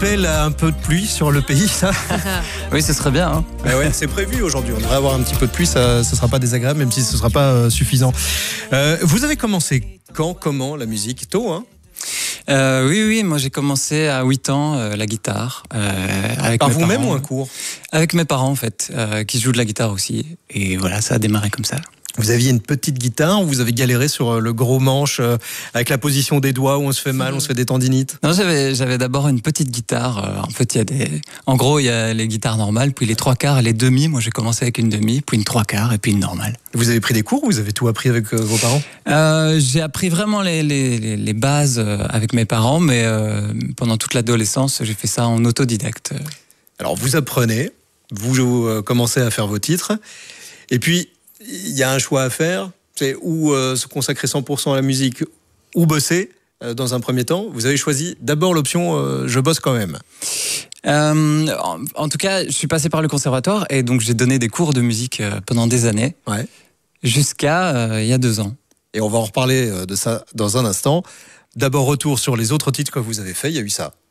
appelle à un peu de pluie sur le pays, ça. Oui, ce serait bien. Hein. Mais ouais, c'est prévu aujourd'hui. On devrait avoir un petit peu de pluie, ça ne sera pas désagréable, même si ce ne sera pas suffisant. Vous avez commencé quand, comment la musique? Tôt, hein? Oui, moi j'ai commencé à 8 ans la guitare. Avec Par mes vous-même parents. ou un cours? Avec mes parents en fait, qui jouent de la guitare aussi. Et voilà, ça a démarré comme ça. Vous aviez une petite guitare ou vous avez galéré sur le gros manche avec la position des doigts où on se fait mal, on se fait des tendinites? Non, j'avais d'abord une petite guitare. En fait, en gros, il y a les guitares normales, puis les 3/4 et les demi. Moi, j'ai commencé avec une demi, puis une 3/4 et puis une normale. Vous avez pris des cours ou vous avez tout appris avec vos parents? J'ai appris vraiment les bases avec mes parents, mais pendant toute l'adolescence, j'ai fait ça en autodidacte. Alors, vous apprenez, vous commencez à faire vos titres, et puis il y a un choix à faire, c'est ou se consacrer 100% à la musique ou bosser dans un premier temps. Vous avez choisi d'abord l'option je bosse quand même. En tout cas, je suis passé par le conservatoire et donc j'ai donné des cours de musique pendant des années, Ouais. jusqu'à il y a 2 ans. Et on va en reparler de ça dans un instant. D'abord, retour sur les autres titres que vous avez faits. Il y a eu ça.